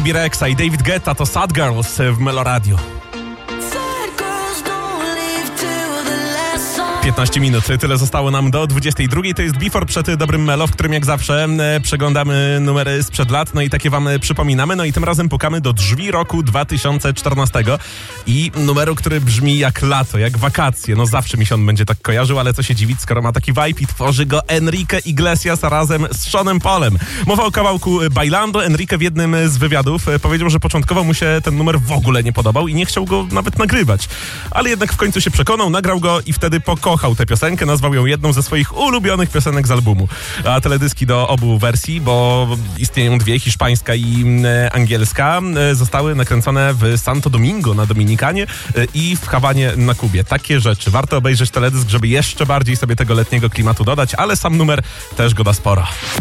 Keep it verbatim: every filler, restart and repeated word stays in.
Bibi Rexa i David Guetta to Sad Girls w Meloradio. piętnaście minut, tyle zostało nam do dwudziestej drugiej. To jest Before przed Dobrym Melo, w którym jak zawsze e, przeglądamy numery sprzed lat, no i takie wam e, przypominamy. No i tym razem pukamy do drzwi roku dwa tysiące czternastego i numeru, który brzmi jak lato, jak wakacje. No zawsze mi się on będzie tak kojarzył, ale co się dziwić, skoro ma taki vibe i tworzy go Enrique Iglesias razem z Seanem Paulem. Mowa o kawałku Bailando. Enrique w jednym z wywiadów e, powiedział, że początkowo mu się ten numer w ogóle nie podobał i nie chciał go nawet nagrywać. Ale jednak w końcu się przekonał, nagrał go i wtedy pokochał tę piosenkę, nazwał ją jedną ze swoich ulubionych piosenek z albumu. A teledyski do obu wersji, bo istnieją dwie, hiszpańska i e, angielska, e, zostały nakręcone w Santo Domingo na Dominikanie e, i w Hawanie na Kubie. Takie rzeczy. Warto obejrzeć teledysk, żeby jeszcze bardziej sobie tego letniego klimatu dodać, ale sam numer też go da sporo.